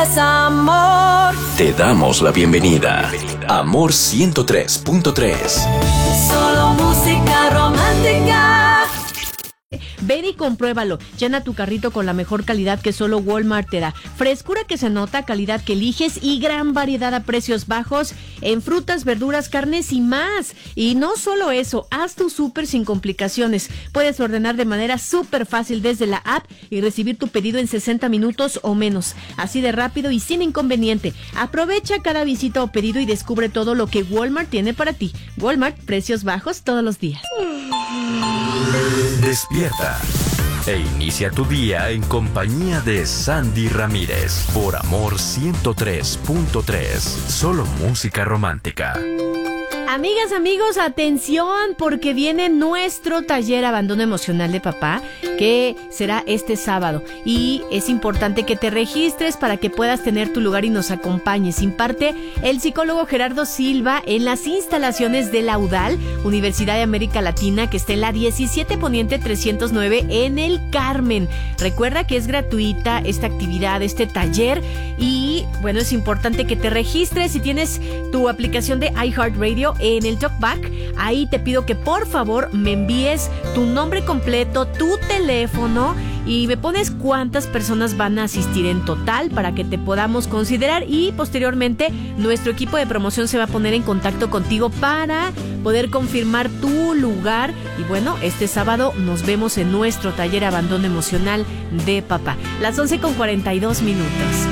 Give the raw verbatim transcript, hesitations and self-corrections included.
Amor. Te damos la bienvenida. Amor ciento tres punto tres. Solo música romántica. Ven y compruébalo. Llena tu carrito con la mejor calidad que solo Walmart te da. Frescura que se nota, calidad que eliges y gran variedad a precios bajos en frutas, verduras, carnes y más. Y no solo eso, haz tu súper sin complicaciones. Puedes ordenar de manera súper fácil desde la app y recibir tu pedido en sesenta minutos o menos. Así de rápido y sin inconveniente. Aprovecha cada visita o pedido y descubre todo lo que Walmart tiene para ti. Walmart, precios bajos todos los días. Despierta e inicia tu día en compañía de Sandy Ramírez por Amor ciento tres punto tres. Solo música romántica. Amigas, amigos, atención, porque viene nuestro taller Abandono Emocional de Papá, que será este sábado. Y es importante que te registres para que puedas tener tu lugar y nos acompañes. Imparte el psicólogo Gerardo Silva en las instalaciones de la U D A L, Universidad de América Latina, que está en la diecisiete Poniente trescientos nueve en el Carmen. Recuerda que es gratuita esta actividad, este taller. Y bueno, es importante que te registres. Si tienes tu aplicación de iHeartRadio, en el talkback, ahí te pido que por favor me envíes tu nombre completo, tu teléfono y me pones cuántas personas van a asistir en total para que te podamos considerar, y posteriormente nuestro equipo de promoción se va a poner en contacto contigo para poder confirmar tu lugar. Y bueno, este sábado nos vemos en nuestro taller Abandono Emocional de Papá, las once con cuarenta y dos minutos.